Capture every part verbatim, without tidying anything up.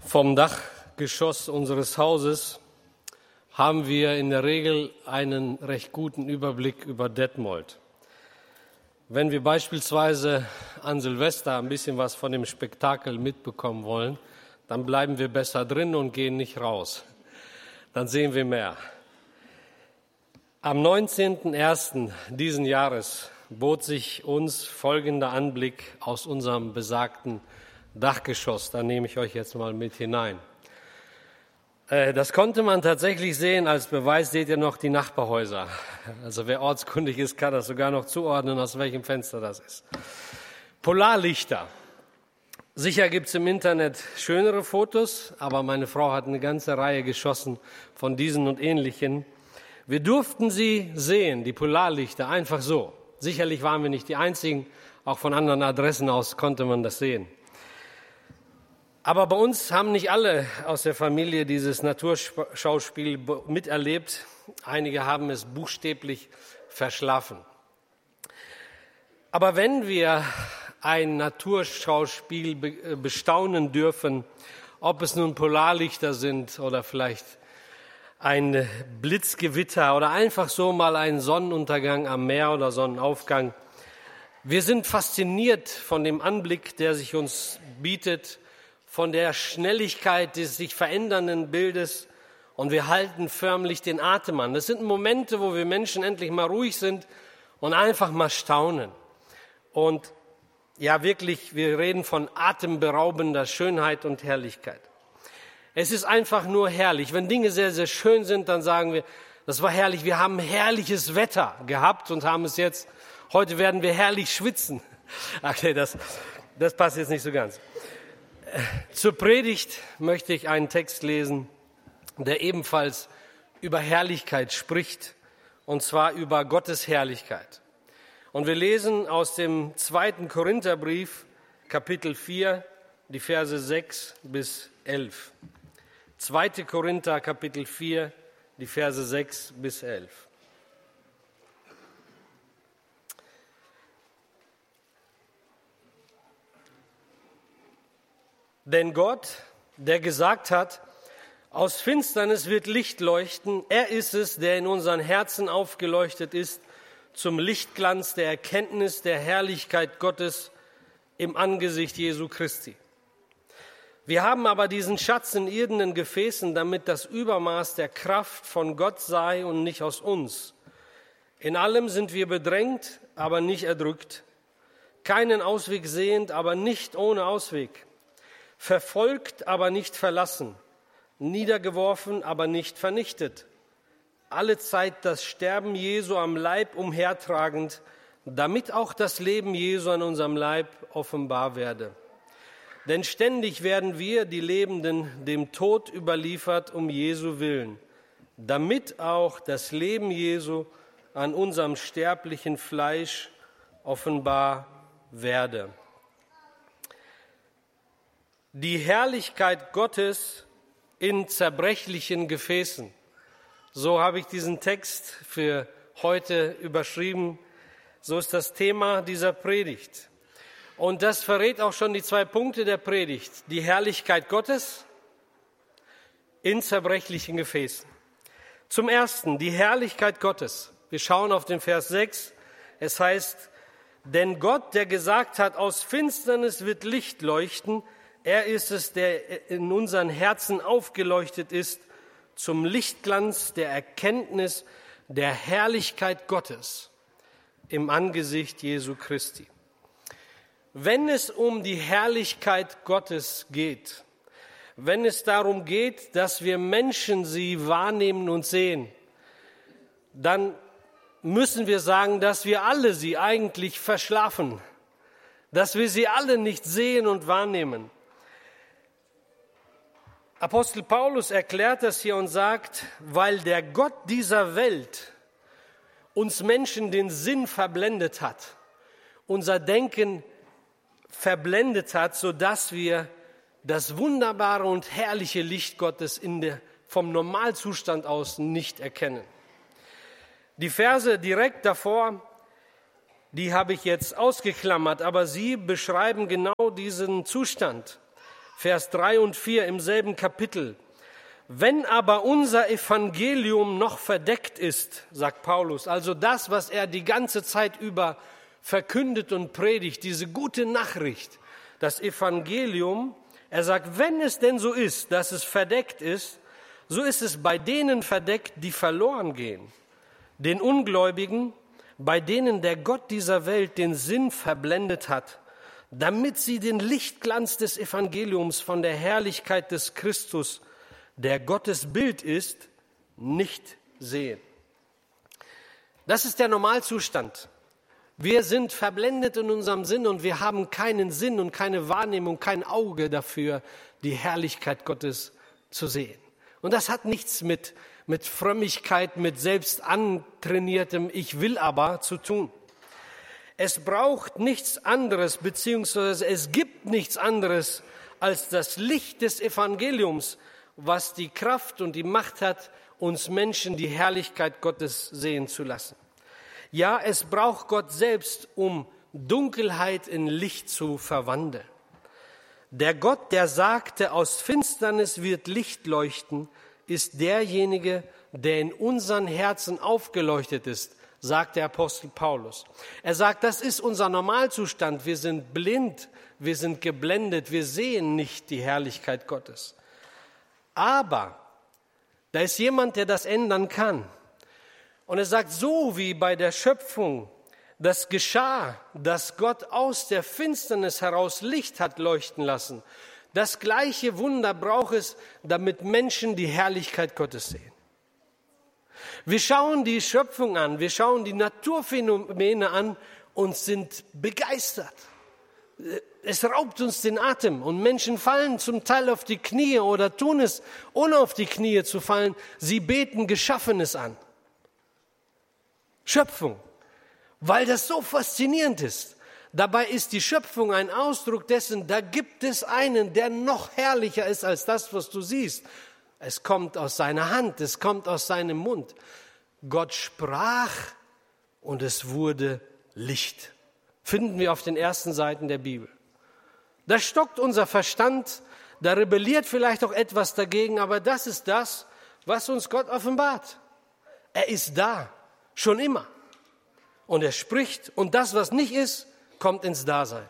Vom Dachgeschoss unseres Hauses haben wir in der Regel einen recht guten Überblick über Detmold. Wenn wir beispielsweise an Silvester ein bisschen was von dem Spektakel mitbekommen wollen, dann bleiben wir besser drin und gehen nicht raus. Dann sehen wir mehr. Am neunzehnten ersten diesen Jahres bot sich uns folgender Anblick aus unserem besagten Dachgeschoss. Da nehme ich euch jetzt mal mit hinein. Das konnte man tatsächlich sehen. Als Beweis seht ihr noch die Nachbarhäuser. Also wer ortskundig ist, kann das sogar noch zuordnen, aus welchem Fenster das ist. Polarlichter. Sicher gibt es im Internet schönere Fotos, aber meine Frau hat eine ganze Reihe geschossen von diesen und ähnlichen. Wir durften sie sehen, die Polarlichter, einfach so. Sicherlich waren wir nicht die Einzigen, auch von anderen Adressen aus konnte man das sehen. Aber bei uns haben nicht alle aus der Familie dieses Naturschauspiel miterlebt. Einige haben es buchstäblich verschlafen. Aber wenn wir ein Naturschauspiel bestaunen dürfen, ob es nun Polarlichter sind oder vielleicht ein Blitzgewitter oder einfach so mal ein Sonnenuntergang am Meer oder Sonnenaufgang, wir sind fasziniert von dem Anblick, der sich uns bietet, von der Schnelligkeit des sich verändernden Bildes, und wir halten förmlich den Atem an. Das sind Momente, wo wir Menschen endlich mal ruhig sind und einfach mal staunen. Und ja, wirklich, wir reden von atemberaubender Schönheit und Herrlichkeit. Es ist einfach nur herrlich. Wenn Dinge sehr, sehr schön sind, dann sagen wir, das war herrlich. Wir haben herrliches Wetter gehabt und haben es jetzt, heute werden wir herrlich schwitzen. Okay, das, das passt jetzt nicht so ganz. Zur Predigt möchte ich einen Text lesen, der ebenfalls über Herrlichkeit spricht, und zwar über Gottes Herrlichkeit. Und wir lesen aus dem zweiten Korintherbrief, Kapitel vier, die Verse sechs bis elf. zweiter Korinther, Kapitel vier, die Verse sechs bis elf. Denn Gott, der gesagt hat, aus Finsternis wird Licht leuchten, er ist es, der in unseren Herzen aufgeleuchtet ist, zum Lichtglanz der Erkenntnis der Herrlichkeit Gottes im Angesicht Jesu Christi. Wir haben aber diesen Schatz in irdenen Gefäßen, damit das Übermaß der Kraft von Gott sei und nicht aus uns. In allem sind wir bedrängt, aber nicht erdrückt, keinen Ausweg sehend, aber nicht ohne Ausweg, verfolgt, aber nicht verlassen, niedergeworfen, aber nicht vernichtet, alle Zeit das Sterben Jesu am Leib umhertragend, damit auch das Leben Jesu an unserem Leib offenbar werde. Denn ständig werden wir, die Lebenden, dem Tod überliefert um Jesu willen, damit auch das Leben Jesu an unserem sterblichen Fleisch offenbar werde. Die Herrlichkeit Gottes in zerbrechlichen Gefäßen. So habe ich diesen Text für heute überschrieben. So ist das Thema dieser Predigt. Und das verrät auch schon die zwei Punkte der Predigt. Die Herrlichkeit Gottes in zerbrechlichen Gefäßen. Zum Ersten, die Herrlichkeit Gottes. Wir schauen auf den Vers sechs. Es heißt, denn Gott, der gesagt hat, aus Finsternis wird Licht leuchten, er ist es, der in unseren Herzen aufgeleuchtet ist, zum Lichtglanz der Erkenntnis der Herrlichkeit Gottes im Angesicht Jesu Christi. Wenn es um die Herrlichkeit Gottes geht, wenn es darum geht, dass wir Menschen sie wahrnehmen und sehen, dann müssen wir sagen, dass wir alle sie eigentlich verschlafen, dass wir sie alle nicht sehen und wahrnehmen. Apostel Paulus erklärt das hier und sagt, weil der Gott dieser Welt uns Menschen den Sinn verblendet hat, unser Denken verblendet hat, sodass wir das wunderbare und herrliche Licht Gottes in der, vom Normalzustand aus nicht erkennen. Die Verse direkt davor, die habe ich jetzt ausgeklammert, aber sie beschreiben genau diesen Zustand. Vers drei und vier im selben Kapitel. Wenn aber unser Evangelium noch verdeckt ist, sagt Paulus, also das, was er die ganze Zeit über verkündet und predigt, diese gute Nachricht, das Evangelium, er sagt, wenn es denn so ist, dass es verdeckt ist, so ist es bei denen verdeckt, die verloren gehen, den Ungläubigen, bei denen der Gott dieser Welt den Sinn verblendet hat, damit sie den Lichtglanz des Evangeliums von der Herrlichkeit des Christus, der Gottes Bild ist, nicht sehen. Das ist der Normalzustand. Wir sind verblendet in unserem Sinn und wir haben keinen Sinn und keine Wahrnehmung, kein Auge dafür, die Herrlichkeit Gottes zu sehen. Und das hat nichts mit, mit Frömmigkeit, mit selbst antrainiertem Ich will aber zu tun. Es braucht nichts anderes, beziehungsweise es gibt nichts anderes als das Licht des Evangeliums, was die Kraft und die Macht hat, uns Menschen die Herrlichkeit Gottes sehen zu lassen. Ja, es braucht Gott selbst, um Dunkelheit in Licht zu verwandeln. Der Gott, der sagte, aus Finsternis wird Licht leuchten, ist derjenige, der in unseren Herzen aufgeleuchtet ist, sagt der Apostel Paulus. Er sagt, das ist unser Normalzustand. Wir sind blind, wir sind geblendet, wir sehen nicht die Herrlichkeit Gottes. Aber da ist jemand, der das ändern kann. Und er sagt, so wie bei der Schöpfung das geschah, dass Gott aus der Finsternis heraus Licht hat leuchten lassen, das gleiche Wunder braucht es, damit Menschen die Herrlichkeit Gottes sehen. Wir schauen die Schöpfung an, wir schauen die Naturphänomene an und sind begeistert. Es raubt uns den Atem und Menschen fallen zum Teil auf die Knie oder tun es, ohne auf die Knie zu fallen. Sie beten Geschaffenes an. Schöpfung, weil das so faszinierend ist. Dabei ist die Schöpfung ein Ausdruck dessen, da gibt es einen, der noch herrlicher ist als das, was du siehst. Es kommt aus seiner Hand, es kommt aus seinem Mund. Gott sprach und es wurde Licht. Finden wir auf den ersten Seiten der Bibel. Da stockt unser Verstand, da rebelliert vielleicht auch etwas dagegen, aber das ist das, was uns Gott offenbart. Er ist da, schon immer. Und er spricht und das, was nicht ist, kommt ins Dasein.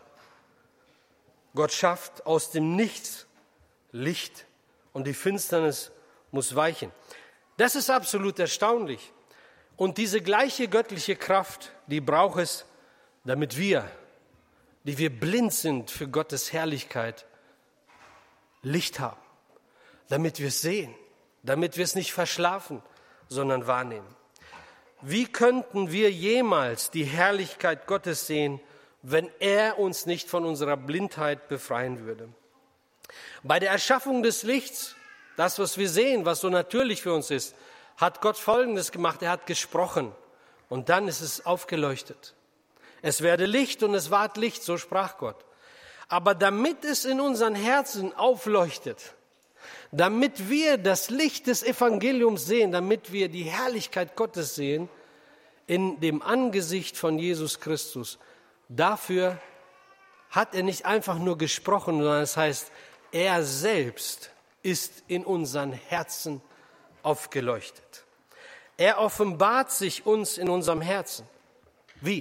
Gott schafft aus dem Nichts Licht und die Finsternis muss weichen. Das ist absolut erstaunlich. Und diese gleiche göttliche Kraft, die braucht es, damit wir, die wir blind sind für Gottes Herrlichkeit, Licht haben. Damit wir es sehen, damit wir es nicht verschlafen, sondern wahrnehmen. Wie könnten wir jemals die Herrlichkeit Gottes sehen, wenn er uns nicht von unserer Blindheit befreien würde? Bei der Erschaffung des Lichts, das, was wir sehen, was so natürlich für uns ist, hat Gott Folgendes gemacht. Er hat gesprochen und dann ist es aufgeleuchtet. Es werde Licht und es ward Licht, so sprach Gott. Aber damit es in unseren Herzen aufleuchtet, damit wir das Licht des Evangeliums sehen, damit wir die Herrlichkeit Gottes sehen, in dem Angesicht von Jesus Christus, dafür hat er nicht einfach nur gesprochen, sondern es heißt, er selbst ist in unseren Herzen aufgeleuchtet. Er offenbart sich uns in unserem Herzen. Wie?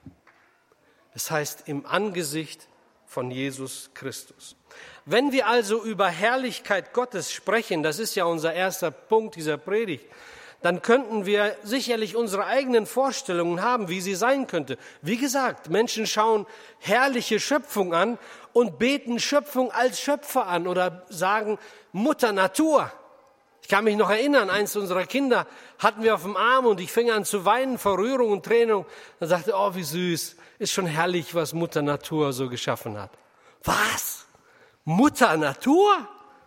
Das heißt, im Angesicht von Jesus Christus. Wenn wir also über Herrlichkeit Gottes sprechen, das ist ja unser erster Punkt dieser Predigt, dann könnten wir sicherlich unsere eigenen Vorstellungen haben, wie sie sein könnte. Wie gesagt, Menschen schauen herrliche Schöpfung an und beten Schöpfung als Schöpfer an oder sagen Mutter Natur. Ich kann mich noch erinnern, eins unserer Kinder hatten wir auf dem Arm und ich fing an zu weinen vor Rührung und Tränung. Dann sagte, oh wie süß, ist schon herrlich, was Mutter Natur so geschaffen hat. Was? Mutter Natur?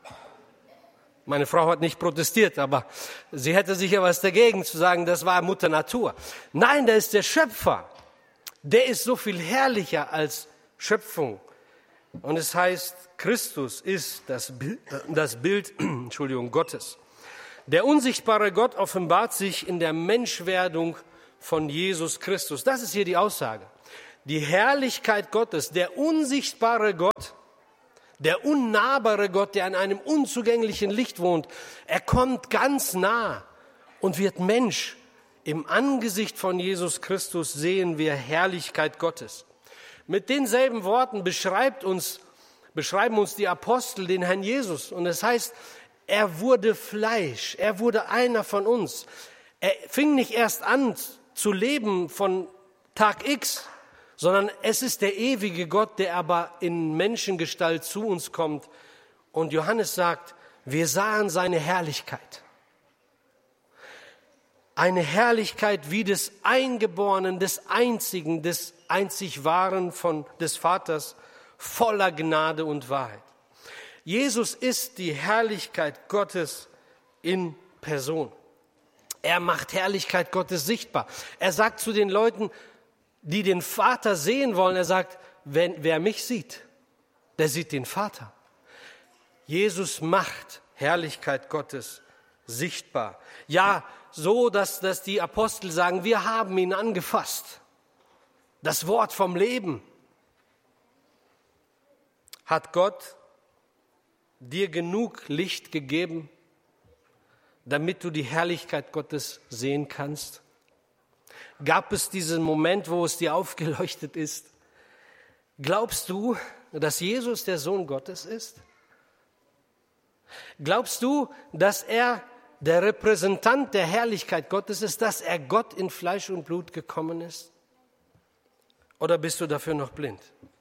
Meine Frau hat nicht protestiert, aber sie hätte sicher was dagegen zu sagen, das war Mutter Natur. Nein, da ist der Schöpfer. Der ist so viel herrlicher als Schöpfung. Und es heißt, Christus ist das Bild, das Bild Entschuldigung, Gottes. Der unsichtbare Gott offenbart sich in der Menschwerdung von Jesus Christus. Das ist hier die Aussage. Die Herrlichkeit Gottes, der unsichtbare Gott, Der unnahbare Gott, der in einem unzugänglichen Licht wohnt, er kommt ganz nah und wird Mensch. Im Angesicht von Jesus Christus sehen wir Herrlichkeit Gottes. Mit denselben Worten beschreibt uns, beschreiben uns die Apostel den Herrn Jesus. Und es heißt, er wurde Fleisch, er wurde einer von uns. Er fing nicht erst an zu leben von Tag X, sondern es ist der ewige Gott, der aber in Menschengestalt zu uns kommt. Und Johannes sagt, wir sahen seine Herrlichkeit. Eine Herrlichkeit wie des Eingeborenen, des Einzigen, des einzig Wahren von, des Vaters, voller Gnade und Wahrheit. Jesus ist die Herrlichkeit Gottes in Person. Er macht Herrlichkeit Gottes sichtbar. Er sagt zu den Leuten, die den Vater sehen wollen, er sagt, wenn, wer mich sieht, der sieht den Vater. Jesus macht Herrlichkeit Gottes sichtbar. Ja, so, dass, dass die Apostel sagen, wir haben ihn angefasst. Das Wort vom Leben. Hat Gott dir genug Licht gegeben, damit du die Herrlichkeit Gottes sehen kannst? Gab es diesen Moment, wo es dir aufgeleuchtet ist? Glaubst du, dass Jesus der Sohn Gottes ist? Glaubst du, dass er der Repräsentant der Herrlichkeit Gottes ist, dass er Gott in Fleisch und Blut gekommen ist? Oder bist du dafür noch blind?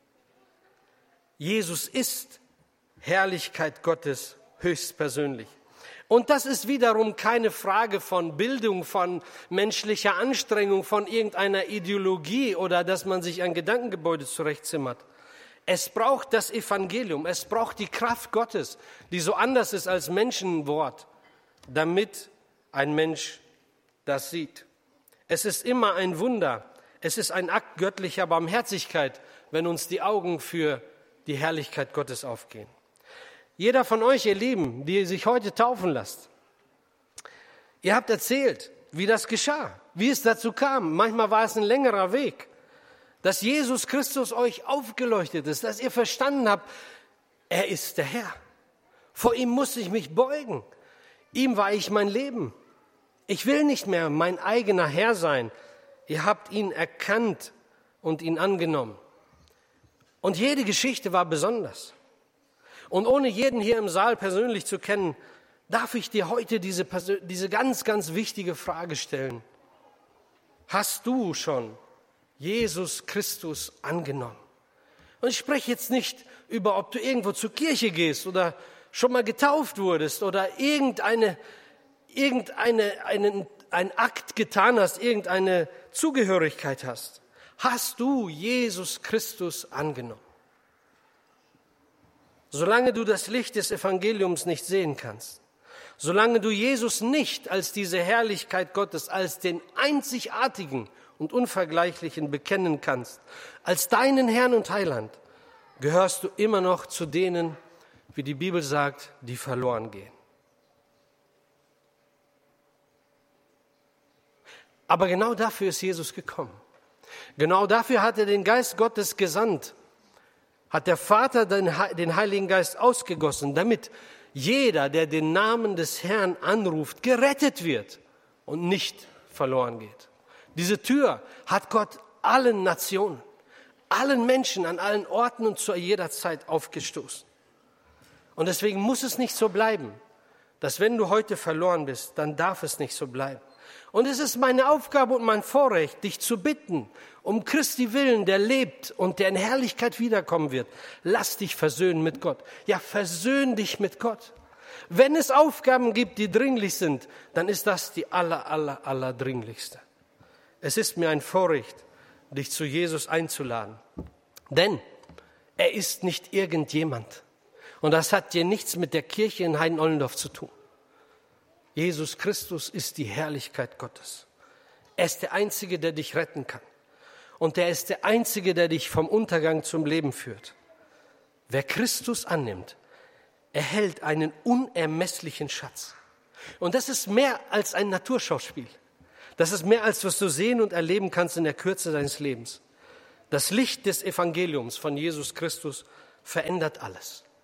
Jesus ist Herrlichkeit Gottes höchstpersönlich. Und das ist wiederum keine Frage von Bildung, von menschlicher Anstrengung, von irgendeiner Ideologie oder dass man sich ein Gedankengebäude zurechtzimmert. Es braucht das Evangelium, es braucht die Kraft Gottes, die so anders ist als Menschenwort, damit ein Mensch das sieht. Es ist immer ein Wunder, es ist ein Akt göttlicher Barmherzigkeit, wenn uns die Augen für die Herrlichkeit Gottes aufgehen. Jeder von euch, ihr Lieben, die sich heute taufen lasst, ihr habt erzählt, wie das geschah, wie es dazu kam. Manchmal war es ein längerer Weg, dass Jesus Christus euch aufgeleuchtet ist, dass ihr verstanden habt, er ist der Herr. Vor ihm muss ich mich beugen. Ihm weihe ich mein Leben. Ich will nicht mehr mein eigener Herr sein. Ihr habt ihn erkannt und ihn angenommen. Und jede Geschichte war besonders. Und ohne jeden hier im Saal persönlich zu kennen, darf ich dir heute diese, diese ganz, ganz wichtige Frage stellen. Hast du schon Jesus Christus angenommen? Und ich spreche jetzt nicht über, ob du irgendwo zur Kirche gehst oder schon mal getauft wurdest oder irgendeine, irgendeine, einen, einen Akt getan hast, irgendeine Zugehörigkeit hast. Hast du Jesus Christus angenommen? Solange du das Licht des Evangeliums nicht sehen kannst, solange du Jesus nicht als diese Herrlichkeit Gottes, als den einzigartigen und unvergleichlichen bekennen kannst, als deinen Herrn und Heiland, gehörst du immer noch zu denen, wie die Bibel sagt, die verloren gehen. Aber genau dafür ist Jesus gekommen. Genau dafür hat er den Geist Gottes gesandt, hat der Vater den Heiligen Geist ausgegossen, damit jeder, der den Namen des Herrn anruft, gerettet wird und nicht verloren geht. Diese Tür hat Gott allen Nationen, allen Menschen an allen Orten und zu jeder Zeit aufgestoßen. Und deswegen muss es nicht so bleiben, dass wenn du heute verloren bist, dann darf es nicht so bleiben. Und es ist meine Aufgabe und mein Vorrecht, dich zu bitten, um Christi willen, der lebt und der in Herrlichkeit wiederkommen wird. Lass dich versöhnen mit Gott. Ja, versöhn dich mit Gott. Wenn es Aufgaben gibt, die dringlich sind, dann ist das die aller, aller, aller dringlichste. Es ist mir ein Vorrecht, dich zu Jesus einzuladen. Denn er ist nicht irgendjemand. Und das hat dir nichts mit der Kirche in Heiden-Ollendorf zu tun. Jesus Christus ist die Herrlichkeit Gottes. Er ist der Einzige, der dich retten kann. Und er ist der Einzige, der dich vom Untergang zum Leben führt. Wer Christus annimmt, erhält einen unermesslichen Schatz. Und das ist mehr als ein Naturschauspiel. Das ist mehr als was du sehen und erleben kannst in der Kürze deines Lebens. Das Licht des Evangeliums von Jesus Christus verändert alles.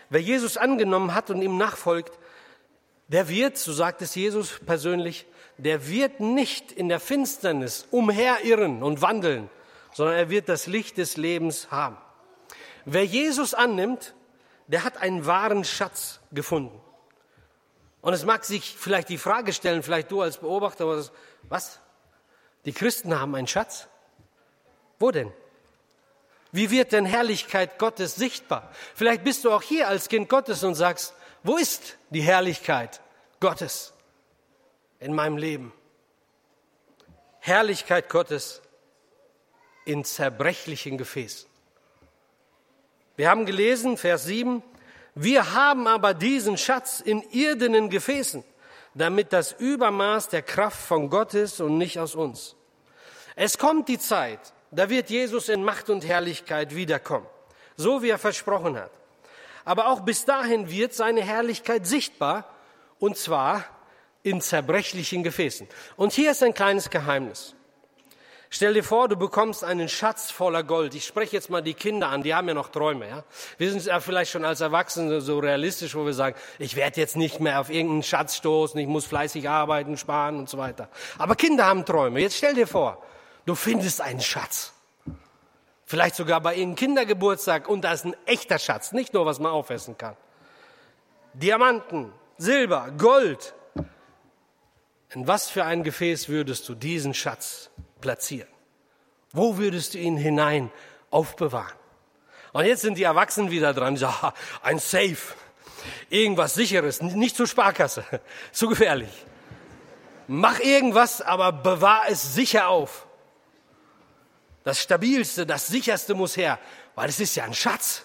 Wer Jesus angenommen hat und ihm nachfolgt, der wird, so sagt es Jesus persönlich, der wird nicht in der Finsternis umherirren und wandeln, sondern er wird das Licht des Lebens haben. Wer Jesus annimmt, der hat einen wahren Schatz gefunden. Und es mag sich vielleicht die Frage stellen, vielleicht du als Beobachter, was? Die Christen haben einen Schatz? Wo denn? Wie wird denn Herrlichkeit Gottes sichtbar? Vielleicht bist du auch hier als Kind Gottes und sagst, wo ist die Herrlichkeit Gottes in meinem Leben? Herrlichkeit Gottes in zerbrechlichen Gefäßen. Wir haben gelesen, Vers sieben, wir haben aber diesen Schatz in irdenen Gefäßen, damit das Übermaß der Kraft von Gott ist und nicht aus uns. Es kommt die Zeit, da wird Jesus in Macht und Herrlichkeit wiederkommen, so wie er versprochen hat. Aber auch bis dahin wird seine Herrlichkeit sichtbar, und zwar in zerbrechlichen Gefäßen. Und hier ist ein kleines Geheimnis. Stell dir vor, du bekommst einen Schatz voller Gold. Ich spreche jetzt mal die Kinder an, die haben ja noch Träume. Ja? Wir sind ja vielleicht schon als Erwachsene so realistisch, wo wir sagen, ich werde jetzt nicht mehr auf irgendeinen Schatz stoßen, ich muss fleißig arbeiten, sparen und so weiter. Aber Kinder haben Träume. Jetzt stell dir vor, du findest einen Schatz. Vielleicht sogar bei irgendeinem Kindergeburtstag und da ist ein echter Schatz, nicht nur, was man aufessen kann. Diamanten, Silber, Gold. In was für ein Gefäß würdest du diesen Schatz platzieren? Wo würdest du ihn hinein aufbewahren? Und jetzt sind die Erwachsenen wieder dran, ja, ein Safe, irgendwas Sicheres, nicht zur Sparkasse, zu gefährlich. Mach irgendwas, aber bewahr es sicher auf. Das Stabilste, das Sicherste muss her, weil es ist ja ein Schatz.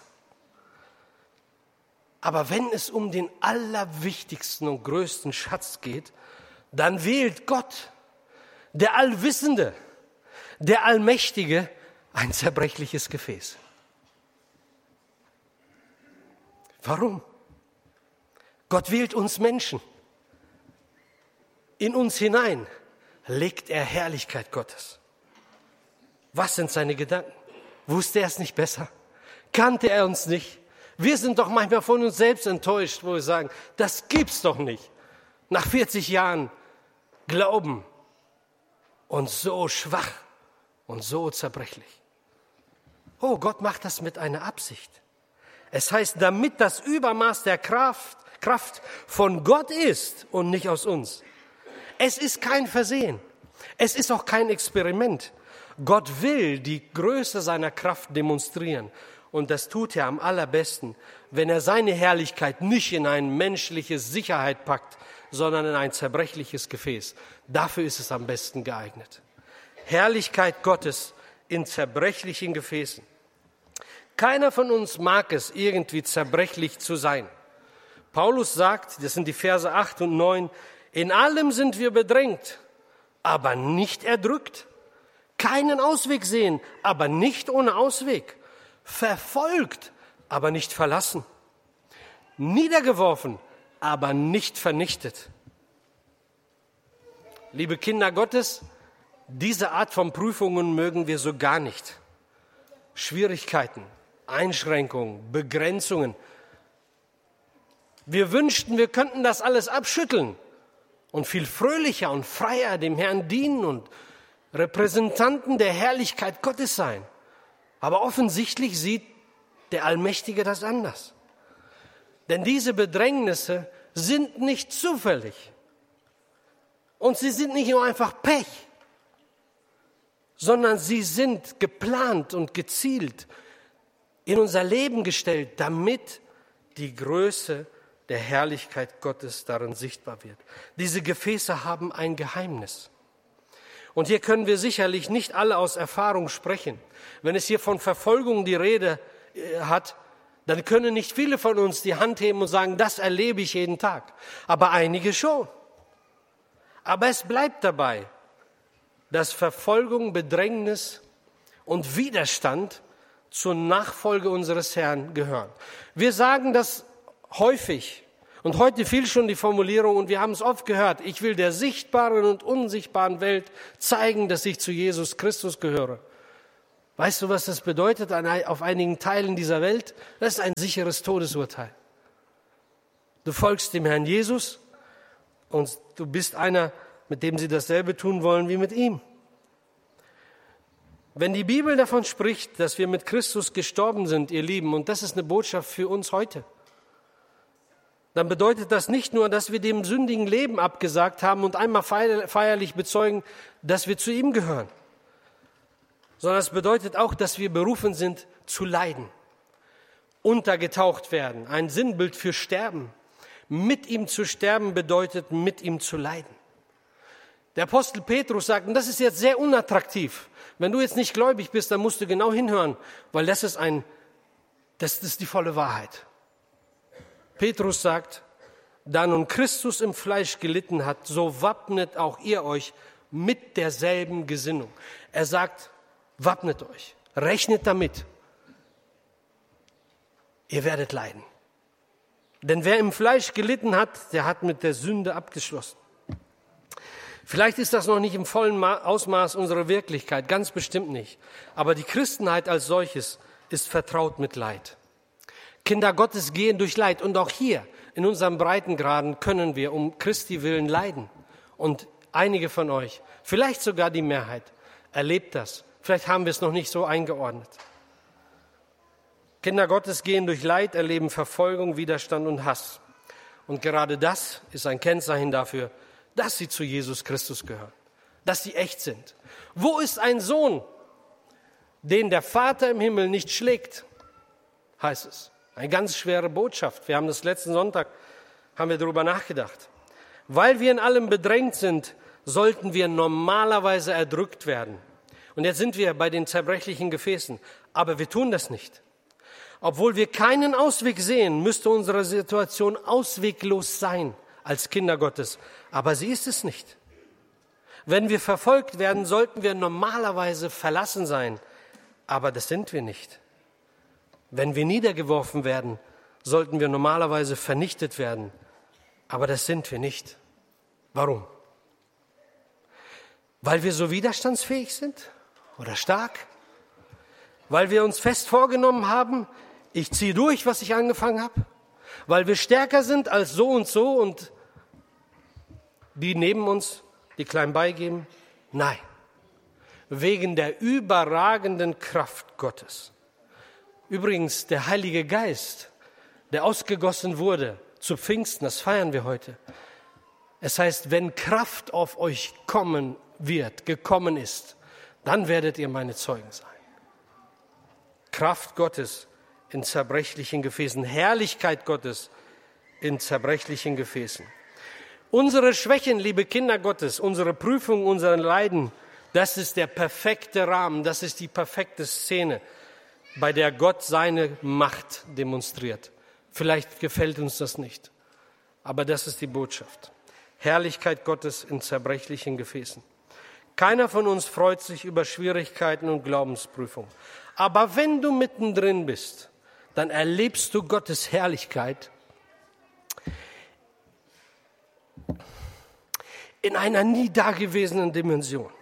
Aber wenn es um den allerwichtigsten und größten Schatz geht, dann wählt Gott, der Allwissende, der Allmächtige, ein zerbrechliches Gefäß. Warum? Gott wählt uns Menschen. In uns hinein legt er Herrlichkeit Gottes. Was sind seine Gedanken? Wusste er es nicht besser? Kannte er uns nicht? Wir sind doch manchmal von uns selbst enttäuscht, wo wir sagen, das gibt's doch nicht. Nach vierzig Jahren Glauben und so schwach und so zerbrechlich. Oh, Gott macht das mit einer Absicht. Es heißt, damit das Übermaß der Kraft, Kraft von Gott ist und nicht aus uns. Es ist kein Versehen. Es ist auch kein Experiment. Gott will die Größe seiner Kraft demonstrieren. Und das tut er am allerbesten, wenn er seine Herrlichkeit nicht in eine menschliche Sicherheit packt, sondern in ein zerbrechliches Gefäß. Dafür ist es am besten geeignet. Herrlichkeit Gottes in zerbrechlichen Gefäßen. Keiner von uns mag es, irgendwie zerbrechlich zu sein. Paulus sagt, das sind die Verse acht und neun, in allem sind wir bedrängt, aber nicht erdrückt. Keinen Ausweg sehen, aber nicht ohne Ausweg. Verfolgt, aber nicht verlassen. Niedergeworfen, aber nicht vernichtet. Liebe Kinder Gottes, diese Art von Prüfungen mögen wir so gar nicht. Schwierigkeiten, Einschränkungen, Begrenzungen. Wir wünschten, wir könnten das alles abschütteln und viel fröhlicher und freier dem Herrn dienen und Repräsentanten der Herrlichkeit Gottes sein. Aber offensichtlich sieht der Allmächtige das anders. Denn diese Bedrängnisse sind nicht zufällig. Und sie sind nicht nur einfach Pech, sondern sie sind geplant und gezielt in unser Leben gestellt, damit die Größe der Herrlichkeit Gottes darin sichtbar wird. Diese Gefäße haben ein Geheimnis. Und hier können wir sicherlich nicht alle aus Erfahrung sprechen. Wenn es hier von Verfolgung die Rede hat, dann können nicht viele von uns die Hand heben und sagen, das erlebe ich jeden Tag. Aber einige schon. Aber es bleibt dabei, dass Verfolgung, Bedrängnis und Widerstand zur Nachfolge unseres Herrn gehören. Wir sagen das häufig. Und heute fiel schon die Formulierung, und wir haben es oft gehört, ich will der sichtbaren und unsichtbaren Welt zeigen, dass ich zu Jesus Christus gehöre. Weißt du, was das bedeutet auf einigen Teilen dieser Welt? Das ist ein sicheres Todesurteil. Du folgst dem Herrn Jesus und du bist einer, mit dem sie dasselbe tun wollen wie mit ihm. Wenn die Bibel davon spricht, dass wir mit Christus gestorben sind, ihr Lieben, und das ist eine Botschaft für uns heute, dann bedeutet das nicht nur, dass wir dem sündigen Leben abgesagt haben und einmal feierlich bezeugen, dass wir zu ihm gehören, sondern es bedeutet auch, dass wir berufen sind zu leiden, untergetaucht werden, ein Sinnbild für Sterben. Mit ihm zu sterben bedeutet, mit ihm zu leiden. Der Apostel Petrus sagt, und das ist jetzt sehr unattraktiv, wenn du jetzt nicht gläubig bist, dann musst du genau hinhören, weil das ist ein, das ist die volle Wahrheit. Petrus sagt, da nun Christus im Fleisch gelitten hat, so wappnet auch ihr euch mit derselben Gesinnung. Er sagt, wappnet euch, rechnet damit. Ihr werdet leiden. Denn wer im Fleisch gelitten hat, der hat mit der Sünde abgeschlossen. Vielleicht ist das noch nicht im vollen Ausmaß unserer Wirklichkeit, ganz bestimmt nicht. Aber die Christenheit als solches ist vertraut mit Leid. Kinder Gottes gehen durch Leid. Und auch hier in unserem Breitengraden können wir um Christi willen leiden. Und einige von euch, vielleicht sogar die Mehrheit, erlebt das. Vielleicht haben wir es noch nicht so eingeordnet. Kinder Gottes gehen durch Leid, erleben Verfolgung, Widerstand und Hass. Und gerade das ist ein Kennzeichen dafür, dass sie zu Jesus Christus gehören, dass sie echt sind. Wo ist ein Sohn, den der Vater im Himmel nicht schlägt, heißt es. Eine ganz schwere Botschaft. Wir haben das letzten Sonntag, haben wir darüber nachgedacht. Weil wir in allem bedrängt sind, sollten wir normalerweise erdrückt werden. Und jetzt sind wir bei den zerbrechlichen Gefäßen. Aber wir tun das nicht. Obwohl wir keinen Ausweg sehen, müsste unsere Situation ausweglos sein als Kinder Gottes. Aber sie ist es nicht. Wenn wir verfolgt werden, sollten wir normalerweise verlassen sein. Aber das sind wir nicht. Wenn wir niedergeworfen werden, sollten wir normalerweise vernichtet werden. Aber das sind wir nicht. Warum? Weil wir so widerstandsfähig sind oder stark? Weil wir uns fest vorgenommen haben, ich ziehe durch, was ich angefangen habe? Weil wir stärker sind als so und so und die neben uns, die klein beigeben? Nein. Wegen der überragenden Kraft Gottes. Übrigens, der Heilige Geist, der ausgegossen wurde zu Pfingsten, das feiern wir heute. Es heißt, wenn Kraft auf euch kommen wird, gekommen ist, dann werdet ihr meine Zeugen sein. Kraft Gottes in zerbrechlichen Gefäßen, Herrlichkeit Gottes in zerbrechlichen Gefäßen. Unsere Schwächen, liebe Kinder Gottes, unsere Prüfungen, unsere Leiden, das ist der perfekte Rahmen, das ist die perfekte Szene, bei der Gott seine Macht demonstriert. Vielleicht gefällt uns das nicht, aber das ist die Botschaft. Herrlichkeit Gottes in zerbrechlichen Gefäßen. Keiner von uns freut sich über Schwierigkeiten und Glaubensprüfungen. Aber wenn du mittendrin bist, dann erlebst du Gottes Herrlichkeit in einer nie dagewesenen Dimension.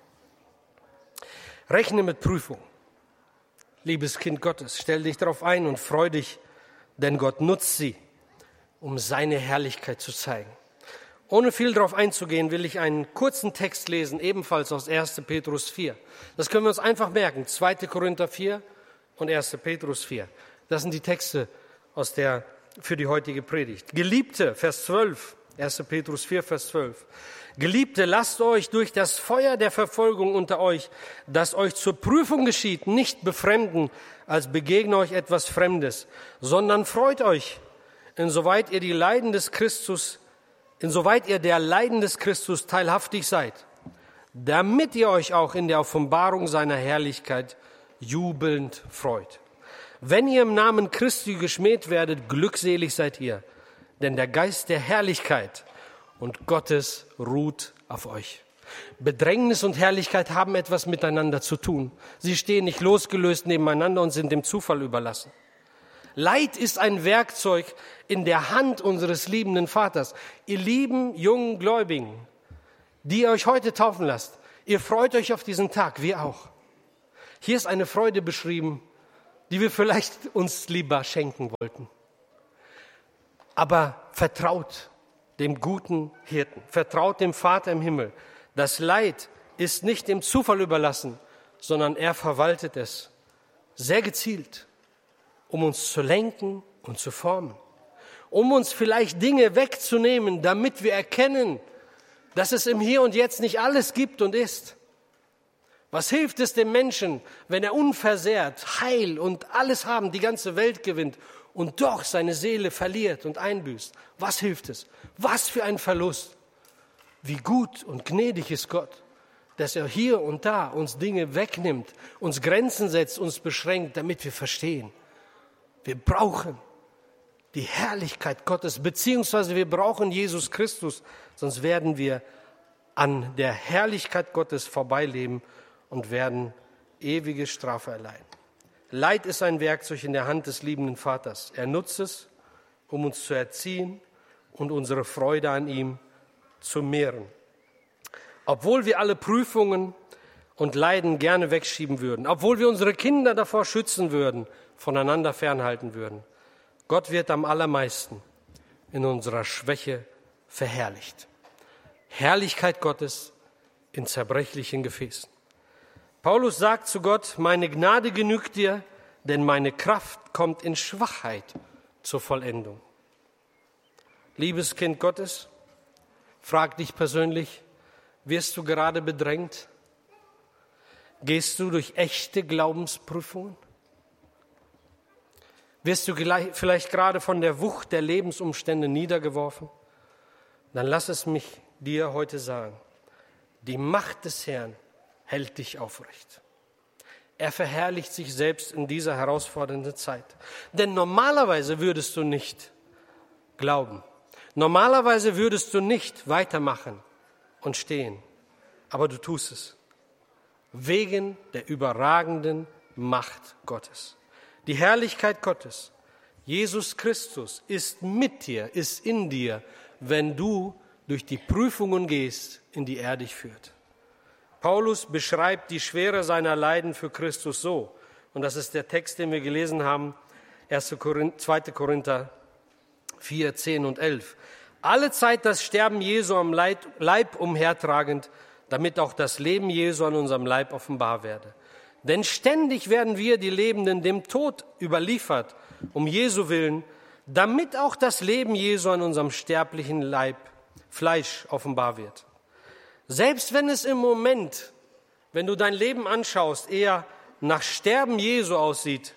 Rechne mit Prüfung. Liebes Kind Gottes, stell dich darauf ein und freu dich, denn Gott nutzt sie, um seine Herrlichkeit zu zeigen. Ohne viel darauf einzugehen, will ich einen kurzen Text lesen, ebenfalls aus erster Petrus vier. Das können wir uns einfach merken, zweiter Korinther vier und erster Petrus vier. Das sind die Texte aus der, für die heutige Predigt. Geliebte, Vers zwölf, erster Petrus vier, Vers zwölf. Geliebte, lasst euch durch das Feuer der Verfolgung unter euch, das euch zur Prüfung geschieht, nicht befremden, als begegne euch etwas Fremdes, sondern freut euch, insoweit ihr die Leiden des Christus, insoweit ihr der Leiden des Christus teilhaftig seid, damit ihr euch auch in der Offenbarung seiner Herrlichkeit jubelnd freut. Wenn ihr im Namen Christi geschmäht werdet, glückselig seid ihr, denn der Geist der Herrlichkeit und Gottes ruht auf euch. Bedrängnis und Herrlichkeit haben etwas miteinander zu tun. Sie stehen nicht losgelöst nebeneinander und sind dem Zufall überlassen. Leid ist ein Werkzeug in der Hand unseres liebenden Vaters. Ihr lieben jungen Gläubigen, die ihr euch heute taufen lasst, ihr freut euch auf diesen Tag, wir auch. Hier ist eine Freude beschrieben, die wir vielleicht uns lieber schenken wollten. Aber vertraut dem guten Hirten, vertraut dem Vater im Himmel. Das Leid ist nicht dem Zufall überlassen, sondern er verwaltet es sehr gezielt, um uns zu lenken und zu formen, um uns vielleicht Dinge wegzunehmen, damit wir erkennen, dass es im Hier und Jetzt nicht alles gibt und ist. Was hilft es dem Menschen, wenn er unversehrt, heil und alles haben, die ganze Welt gewinnt und doch seine Seele verliert und einbüßt? Was hilft es? Was für ein Verlust? Wie gut und gnädig ist Gott, dass er hier und da uns Dinge wegnimmt, uns Grenzen setzt, uns beschränkt, damit wir verstehen. Wir brauchen die Herrlichkeit Gottes, beziehungsweise wir brauchen Jesus Christus, sonst werden wir an der Herrlichkeit Gottes vorbeileben und werden ewige Strafe erleiden. Leid ist ein Werkzeug in der Hand des liebenden Vaters. Er nutzt es, um uns zu erziehen und unsere Freude an ihm zu mehren. Obwohl wir alle Prüfungen und Leiden gerne wegschieben würden, obwohl wir unsere Kinder davor schützen würden, voneinander fernhalten würden, Gott wird am allermeisten in unserer Schwäche verherrlicht. Herrlichkeit Gottes in zerbrechlichen Gefäßen. Paulus sagt zu Gott, meine Gnade genügt dir, denn meine Kraft kommt in Schwachheit zur Vollendung. Liebes Kind Gottes, frag dich persönlich, wirst du gerade bedrängt? Gehst du durch echte Glaubensprüfungen? Wirst du vielleicht gerade von der Wucht der Lebensumstände niedergeworfen? Dann lass es mich dir heute sagen. Die Macht des Herrn hält dich aufrecht. Er verherrlicht sich selbst in dieser herausfordernden Zeit. Denn normalerweise würdest du nicht glauben. Normalerweise würdest du nicht weitermachen und stehen. Aber du tust es. Wegen der überragenden Macht Gottes. Die Herrlichkeit Gottes, Jesus Christus, ist mit dir, ist in dir, wenn du durch die Prüfungen gehst, in die er dich führt. Paulus beschreibt die Schwere seiner Leiden für Christus so, und das ist der Text, den wir gelesen haben, zweiter Korinther vier, zehn und elf. Alle Zeit das Sterben Jesu am Leib umhertragend, damit auch das Leben Jesu an unserem Leib offenbar werde. Denn ständig werden wir, die Lebenden, dem Tod überliefert, um Jesu willen, damit auch das Leben Jesu an unserem sterblichen Leib, Fleisch, offenbar wird. Selbst wenn es im Moment, wenn du dein Leben anschaust, eher nach Sterben Jesu aussieht,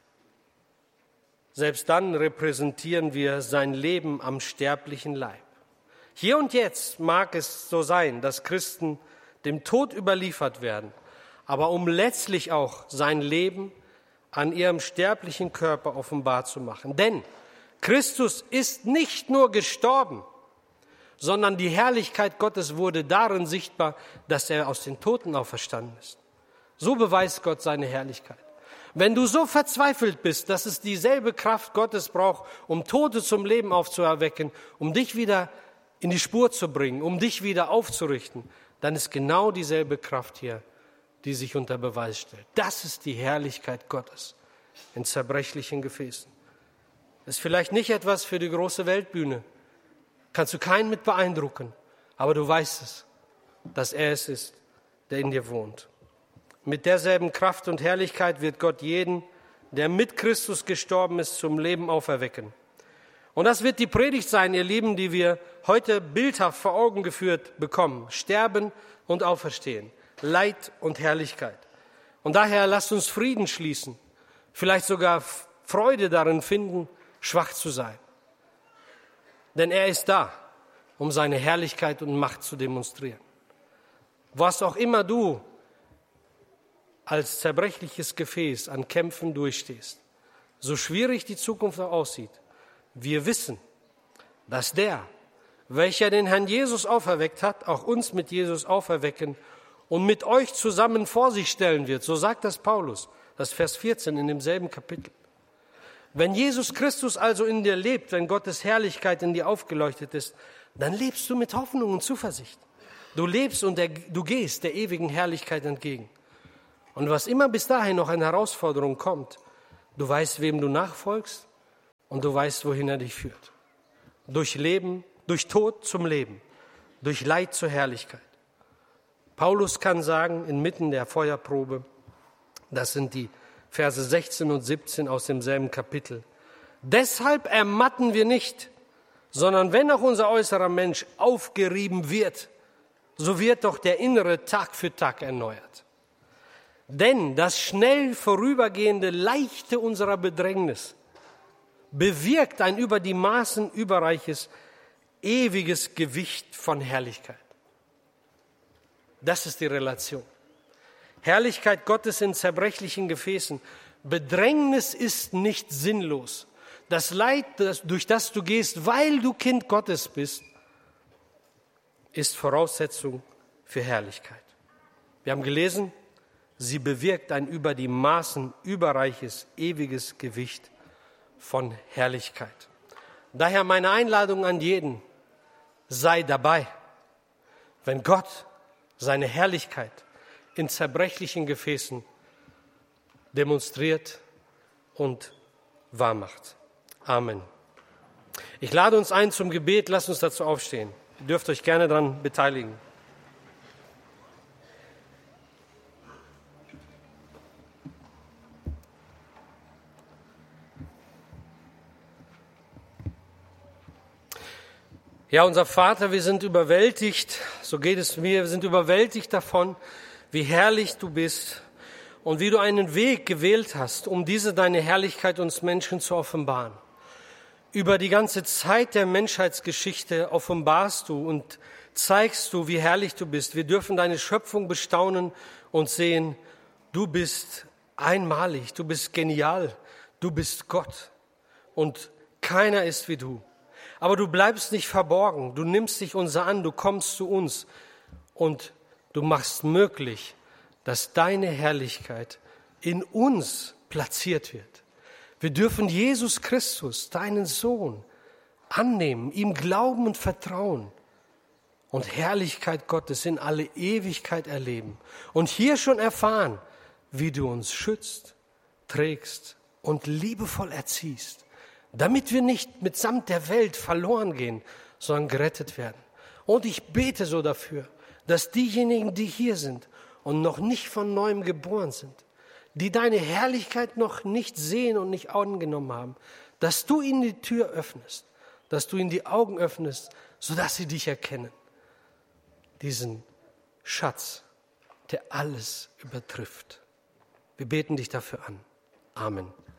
selbst dann repräsentieren wir sein Leben am sterblichen Leib. Hier und jetzt mag es so sein, dass Christen dem Tod überliefert werden, aber um letztlich auch sein Leben an ihrem sterblichen Körper offenbar zu machen. Denn Christus ist nicht nur gestorben, sondern die Herrlichkeit Gottes wurde darin sichtbar, dass er aus den Toten auferstanden ist. So beweist Gott seine Herrlichkeit. Wenn du so verzweifelt bist, dass es dieselbe Kraft Gottes braucht, um Tote zum Leben aufzuerwecken, um dich wieder in die Spur zu bringen, um dich wieder aufzurichten, dann ist genau dieselbe Kraft hier, die sich unter Beweis stellt. Das ist die Herrlichkeit Gottes in zerbrechlichen Gefäßen. Das ist vielleicht nicht etwas für die große Weltbühne. Kannst du keinen mit beeindrucken, aber du weißt es, dass er es ist, der in dir wohnt. Mit derselben Kraft und Herrlichkeit wird Gott jeden, der mit Christus gestorben ist, zum Leben auferwecken. Und das wird die Predigt sein, ihr Lieben, die wir heute bildhaft vor Augen geführt bekommen. Sterben und Auferstehen, Leid und Herrlichkeit. Und daher lasst uns Frieden schließen, vielleicht sogar Freude darin finden, schwach zu sein. Denn er ist da, um seine Herrlichkeit und Macht zu demonstrieren. Was auch immer du als zerbrechliches Gefäß an Kämpfen durchstehst, so schwierig die Zukunft auch aussieht, wir wissen, dass der, welcher den Herrn Jesus auferweckt hat, auch uns mit Jesus auferwecken und mit euch zusammen vor sich stellen wird. So sagt das Paulus, das Vers vierzehn in demselben Kapitel. Wenn Jesus Christus also in dir lebt, wenn Gottes Herrlichkeit in dir aufgeleuchtet ist, dann lebst du mit Hoffnung und Zuversicht. Du lebst und der, du gehst der ewigen Herrlichkeit entgegen. Und was immer bis dahin noch eine Herausforderung kommt, du weißt, wem du nachfolgst und du weißt, wohin er dich führt. durch Leben, durch Tod zum Leben, durch Leid zur Herrlichkeit. Paulus kann sagen, inmitten der Feuerprobe, das sind die Verse sechzehn und siebzehn aus demselben Kapitel, deshalb ermatten wir nicht, sondern wenn auch unser äußerer Mensch aufgerieben wird, so wird doch der innere Tag für Tag erneuert. Denn das schnell vorübergehende Leichte unserer Bedrängnis bewirkt ein über die Maßen überreiches, ewiges Gewicht von Herrlichkeit. Das ist die Relation. Herrlichkeit Gottes in zerbrechlichen Gefäßen. Bedrängnis ist nicht sinnlos. Das Leid, das, durch das du gehst, weil du Kind Gottes bist, ist Voraussetzung für Herrlichkeit. Wir haben gelesen, sie bewirkt ein über die Maßen überreiches, ewiges Gewicht von Herrlichkeit. Daher meine Einladung an jeden, sei dabei, wenn Gott seine Herrlichkeit in zerbrechlichen Gefäßen demonstriert und wahrmacht. Amen. Ich lade uns ein zum Gebet, lasst uns dazu aufstehen. Ihr dürft euch gerne daran beteiligen. Ja, unser Vater, wir sind überwältigt, so geht es mir, wir sind überwältigt davon, wie herrlich du bist und wie du einen Weg gewählt hast, um diese deine Herrlichkeit uns Menschen zu offenbaren. Über die ganze Zeit der Menschheitsgeschichte offenbarst du und zeigst du, wie herrlich du bist. Wir dürfen deine Schöpfung bestaunen und sehen, du bist einmalig, du bist genial, du bist Gott und keiner ist wie du. Aber du bleibst nicht verborgen, du nimmst dich unser an, du kommst zu uns und du machst möglich, dass deine Herrlichkeit in uns platziert wird. Wir dürfen Jesus Christus, deinen Sohn, annehmen, ihm glauben und vertrauen und Herrlichkeit Gottes in alle Ewigkeit erleben und hier schon erfahren, wie du uns schützt, trägst und liebevoll erziehst, damit wir nicht mitsamt der Welt verloren gehen, sondern gerettet werden. Und ich bete so dafür, dass diejenigen, die hier sind und noch nicht von Neuem geboren sind, die deine Herrlichkeit noch nicht sehen und nicht angenommen haben, dass du ihnen die Tür öffnest, dass du ihnen die Augen öffnest, sodass sie dich erkennen. Diesen Schatz, der alles übertrifft. Wir beten dich dafür an. Amen.